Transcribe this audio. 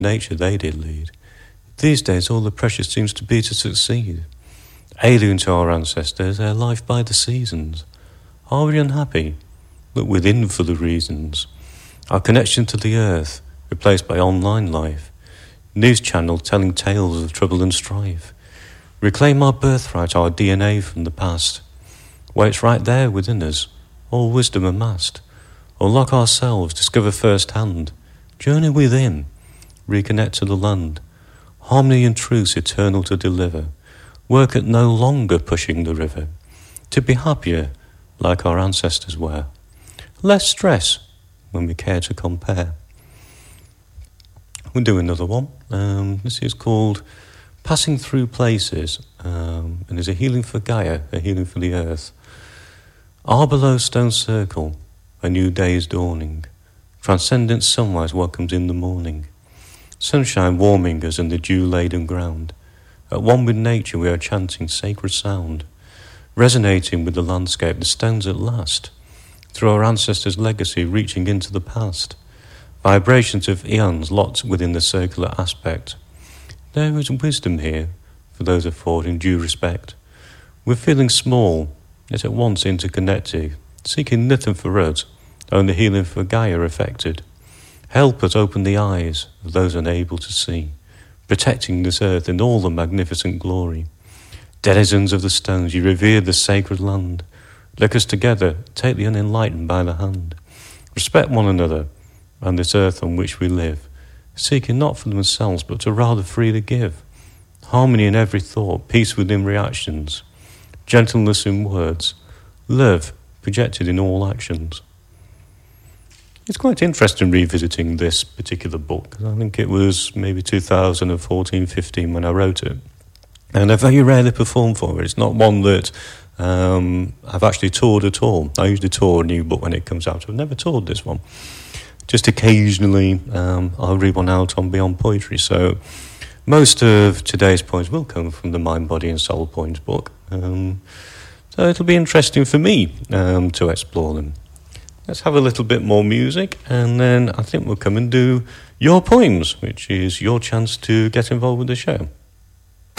nature they did lead. These days all the pressure seems to be to succeed. Alien to our ancestors, their life by the seasons. Are we unhappy? Look within for the reasons. Our connection to the earth, replaced by online life. News channel telling tales of trouble and strife. Reclaim our birthright, our DNA from the past. Where it's right there within us, all wisdom amassed. Unlock ourselves, discover firsthand. Journey within, reconnect to the land. Harmony and truth eternal to deliver. Work at no longer pushing the river. To be happier, like our ancestors were. Less stress when we care to compare. We'll do another one. This is called Passing Through Places, and is a healing for Gaia, a healing for the earth. Our below stone circle, a new day is dawning. Transcendent sunrise welcomes in the morning. Sunshine warming us in the dew-laden ground. At one with nature we are chanting sacred sound. Resonating with the landscape, the stones at last. Through our ancestors' legacy reaching into the past. Vibrations of eons locked within the circular aspect. There is wisdom here, for those affording due respect. We're feeling small, yet at once interconnected, seeking nothing for us, only healing for Gaia affected. Help us open the eyes of those unable to see, protecting this earth in all the magnificent glory. Denizens of the stones, you revere the sacred land. Let us together take the unenlightened by the hand. Respect one another and this earth on which we live, seeking not for themselves but to rather freely give. Harmony in every thought, peace within reactions, gentleness in words, love projected in all actions. It's quite interesting revisiting this particular book. I think it was maybe 2014-15 when I wrote it. And I very rarely perform for it. It's not one that I've actually toured at all. I usually tour a new book when it comes out. I've never toured this one. Just occasionally I'll read one out on Beyond Poetry. So most of today's poems will come from the Mind, Body and Soul Poems book. So it'll be interesting for me to explore them. Let's have a little bit more music, and then I think we'll come and do your poems, which is your chance to get involved with the show.